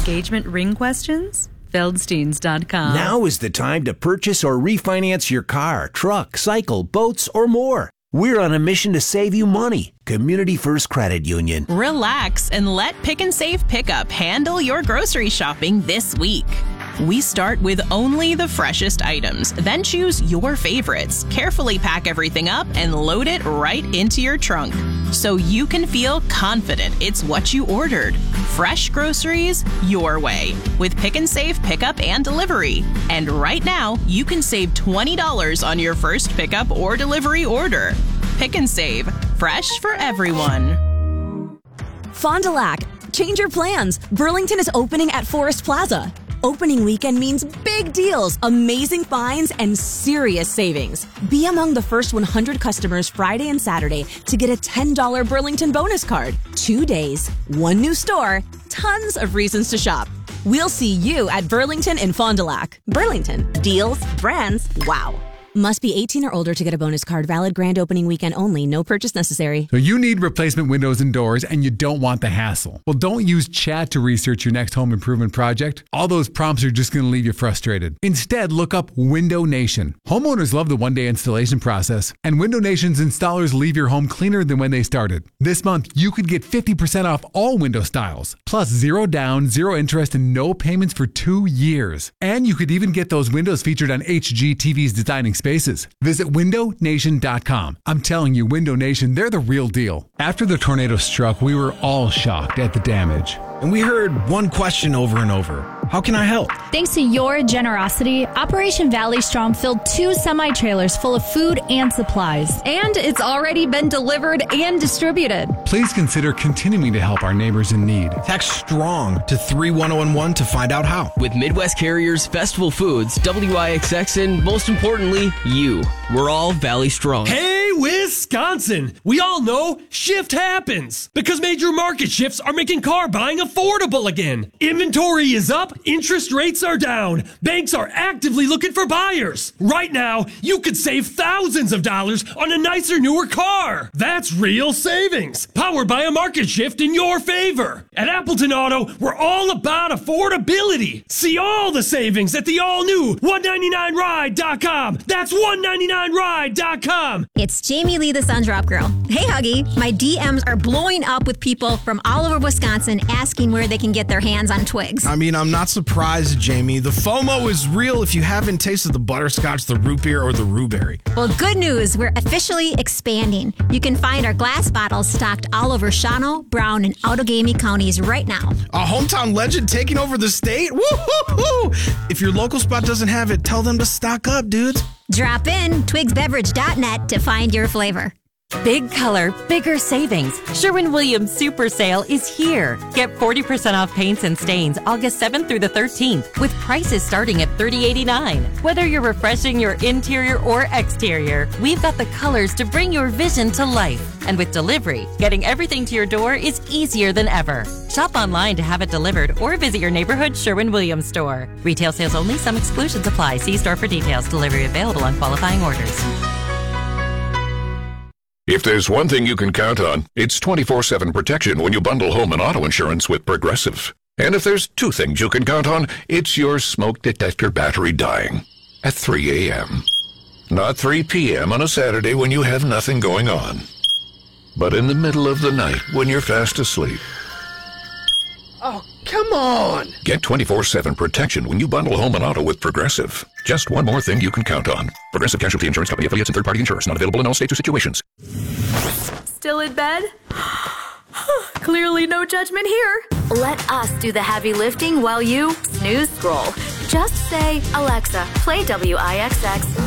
Engagement ring questions? Feldsteins.com. Now is the time to purchase or refinance your car, truck, cycle, boats, or more. We're on a mission to save you money. Community First Credit Union. Relax and let Pick and Save Pickup handle your grocery shopping this week. We start with only the freshest items, then choose your favorites, carefully pack everything up, and load it right into your trunk so you can feel confident it's what you ordered. Fresh groceries your way with Pick and Save Pickup and Delivery. And right now, you can save $20 on your first pickup or delivery order. Pick and Save. Fresh for everyone. Fond du Lac. Change your plans. Burlington is opening at Forest Plaza. Opening weekend means big deals, amazing finds, and serious savings. Be among the first 100 customers Friday and Saturday to get a $10 Burlington bonus card. 2 days, one new store, tons of reasons to shop. We'll see you at Burlington in Fond du Lac. Burlington. Deals, brands, wow. Must be 18 or older to get a bonus card. Valid grand opening weekend only. No purchase necessary. So you need replacement windows and doors and you don't want the hassle. Well, don't use chat to research your next home improvement project. All those prompts are just going to leave you frustrated. Instead, look up Window Nation. Homeowners love the one-day installation process, and Window Nation's installers leave your home cleaner than when they started. This month, you could get 50% off all window styles, plus 0 down, 0 interest, and no payments for 2 years. And you could even get those windows featured on HGTV's Designing Spaces. Visit windownation.com. I'm telling you, Window Nation, they're the real deal. After the tornado struck, we were all shocked at the damage. And we heard one question over and over. How can I help? Thanks to your generosity, Operation Valley Strong filled 2 semi-trailers full of food and supplies. And it's already been delivered and distributed. Please consider continuing to help our neighbors in need. Text STRONG to 31011 to find out how. With Midwest Carriers, Festival Foods, WIXX, and most importantly, you. We're all Valley Strong. Hey, Wisconsin! We all know shift happens because major market shifts are making car buying affordable again. Inventory is up, interest rates are down, banks are actively looking for buyers. Right now, you could save thousands of dollars on a nicer, newer car. That's real savings, powered by a market shift in your favor. At Appleton Auto, we're all about affordability. See all the savings at the all-new 199ride.com. That's 199ride.com. It's Jamie Lee, the Sun Drop Girl. Hey, Huggy. My DMs are blowing up with people from all over Wisconsin asking where they can get their hands on twigs. I mean, I'm not surprised, Jamie. The FOMO is real if you haven't tasted the butterscotch, the root beer, or the rhueberry. Well, good news. We're officially expanding. You can find our glass bottles stocked all over Shawano, Brown, and Outagamie counties right now. A hometown legend taking over the state? Woo-hoo-hoo! If your local spot doesn't have it, tell them to stock up, dudes. Drop in twigsbeverage.net to find your flavor. Big color, bigger savings. Sherwin-Williams Super Sale is here. Get 40% off paints and stains August 7th through the 13th with prices starting at $30.89. Whether you're refreshing your interior or exterior, we've got the colors to bring your vision to life. And with delivery, getting everything to your door is easier than ever. Shop online to have it delivered or visit your neighborhood Sherwin-Williams store. Retail sales only. Some exclusions apply. See store for details. Delivery available on qualifying orders. If there's one thing you can count on, it's 24/7 protection when you bundle home and auto insurance with Progressive. And if there's 2 things you can count on, it's your smoke detector battery dying at 3 a.m. Not 3 p.m. on a Saturday when you have nothing going on, but in the middle of the night when you're fast asleep. Oh, come on! Get 24/7 protection when you bundle home and auto with Progressive. Just one more thing you can count on. Progressive Casualty Insurance Company, affiliates, and third-party insurers. Not available in all states or situations. Still in bed? Clearly no judgment here. Let us do the heavy lifting while you snooze scroll. Just say, Alexa, play WIXX